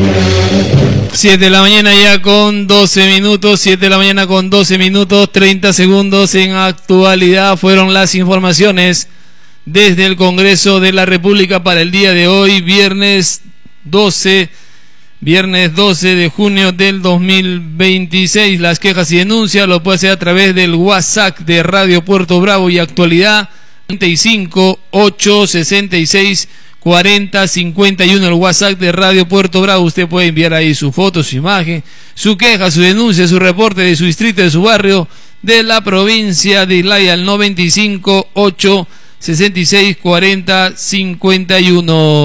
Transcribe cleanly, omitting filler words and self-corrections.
7 de la mañana ya con 12 minutos, 7 de la mañana con 12 minutos, 30 segundos en actualidad fueron las informaciones desde el Congreso de la República para el día de hoy, viernes 12 de junio del 2026. Las quejas y denuncias lo puede hacer a través del WhatsApp de Radio Puerto Bravo y actualidad 35 866 40 51, el WhatsApp de Radio Puerto Bravo. Usted puede enviar ahí su foto, su imagen, su queja, su denuncia, su reporte de su distrito, de su barrio, de la provincia de Islay al 95 866 40 51.